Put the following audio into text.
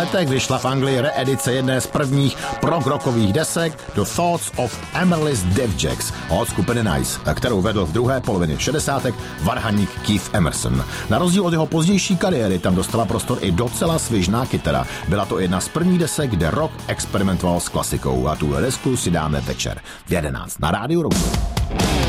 pátek vyšla v Anglii reedice jedné z prvních prog-rockových desek The Thoughts of Amaryllis Devjacks od skupiny Nice, kterou vedl v druhé polovině 60. varhaník Keith Emerson. Na rozdíl od jeho pozdější kariéry tam dostala prostor i docela svižná kytara. Byla to jedna z prvních desek, kde rock experimentoval s klasikou a tuhle desku si dáme večer v 11 na Rádiu Rock.